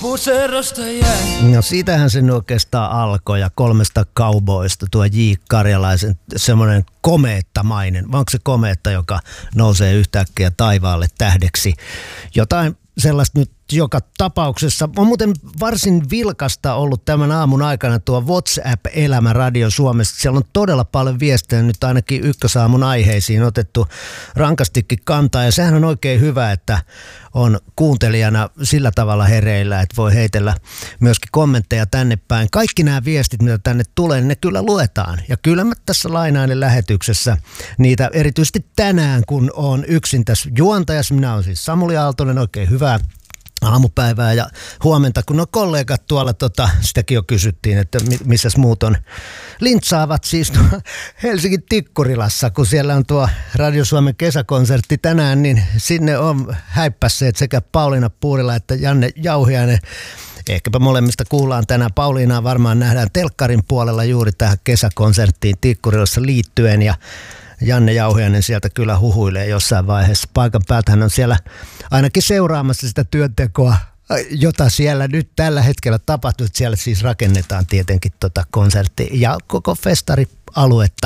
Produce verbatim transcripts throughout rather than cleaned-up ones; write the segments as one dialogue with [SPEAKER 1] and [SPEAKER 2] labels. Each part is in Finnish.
[SPEAKER 1] Puserosta jäi.
[SPEAKER 2] No siitähän se oikeastaan alkoi ja kolmesta kauboista tuo J. Karjalaisen semmoinen komeettamainen, vai onko se komeetta, joka nousee yhtäkkiä taivaalle tähdeksi? Jotain sellaista nyt joka tapauksessa. On muuten varsin vilkasta ollut tämän aamun aikana tuo WhatsApp-elämä Radio Suomessa. Siellä on todella paljon viestejä nyt ainakin ykkösaamun aiheisiin otettu rankastikin kantaa. Ja sehän on oikein hyvä, että on kuuntelijana sillä tavalla hereillä, että voi heitellä myöskin kommentteja tänne päin. Kaikki nämä viestit, mitä tänne tulee, niin ne kyllä luetaan. Ja kyllä mä tässä lainaan lähetyksessä niitä erityisesti tänään, kun on yksin tässä juontajassa. Minä olen siis Samuli Aaltonen, oikein hyvää aamupäivää ja huomenta, kun on kollegat tuolla, tota, sitäkin jo kysyttiin, että missäs muut on, lintsaavat siis Helsingin Tikkurilassa, kun siellä on tuo Radio Suomen kesäkonsertti tänään, niin sinne on häippässeet sekä Pauliina Puurila että Janne Jauhiainen. Ehkäpä molemmista kuullaan tänään. Pauliinaa varmaan nähdään telkkarin puolella juuri tähän kesäkonserttiin Tikkurilassa liittyen ja Janne Jauhiainen sieltä kyllä huhuilee jossain vaiheessa. Paikan päältä hän on siellä ainakin seuraamassa sitä työntekoa, jota siellä nyt tällä hetkellä tapahtuu. Siellä siis rakennetaan tietenkin tota konsertti ja koko festarialuetta.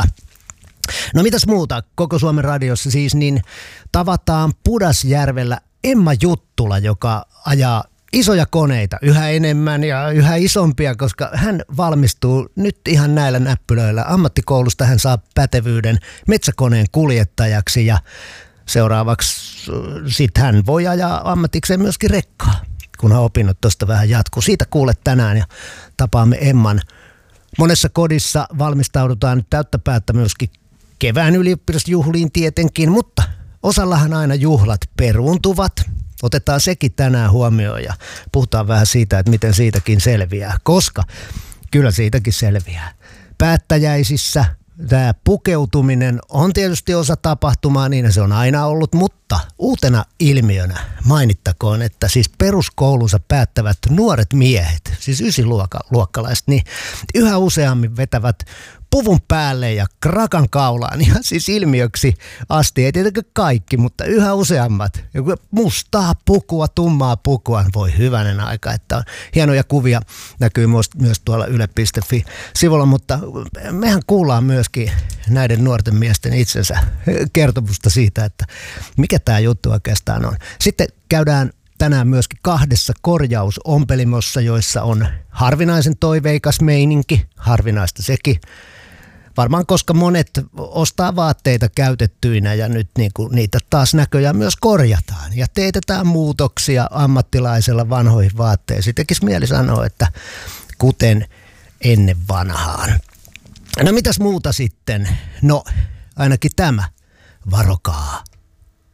[SPEAKER 2] No mitäs muuta? Koko Suomen radiossa siis niin tavataan Pudasjärvellä Emma Juttula, joka ajaa isoja koneita, yhä enemmän ja yhä isompia, koska hän valmistuu nyt ihan näillä näppylöillä. Ammattikoulusta hän saa pätevyyden metsäkoneen kuljettajaksi ja seuraavaksi sitten hän voi ajaa ammatikseen myöskin rekkaa, kun hän opinnot tuosta vähän jatkuu. Siitä kuulet tänään ja tapaamme Emman. Monessa kodissa valmistaudutaan nyt täyttä päättä myöskin kevään ylioppilasjuhliin tietenkin, mutta osallahan aina juhlat peruuntuvat. Otetaan sekin tänään huomioon ja puhutaan vähän siitä, että miten siitäkin selviää, koska kyllä siitäkin selviää. Päättäjäisissä tämä pukeutuminen on tietysti osa tapahtumaa, niin se on aina ollut, mutta uutena ilmiönä mainittakoon, että siis peruskoulunsa päättävät nuoret miehet, siis ysiluokkalaiset, niin yhä useammin vetävät puvun päälle ja krakan kaulaan ihan siis ilmiöksi asti. Ei tietenkään kaikki, mutta yhä useammat. Mustaa pukua, tummaa pukua. Voi hyvänen aika, että on hienoja kuvia. Näkyy myös tuolla yle piste fi-sivulla, mutta mehän kuullaan myöskin näiden nuorten miesten itsensä kertomusta siitä, että mikä tämä juttu oikeastaan on. Sitten käydään tänään myöskin kahdessa korjausompelimossa, joissa on harvinaisen toiveikas meininki. Harvinaista sekin. Varmaan koska monet ostaa vaatteita käytettyinä ja nyt niinku niitä taas näköjään myös korjataan ja teetetään muutoksia ammattilaisella vanhoihin vaatteisiin. Tekisi mieli sanoa, että kuten ennen vanhaan. No mitäs muuta sitten? No ainakin tämä. Varokaa.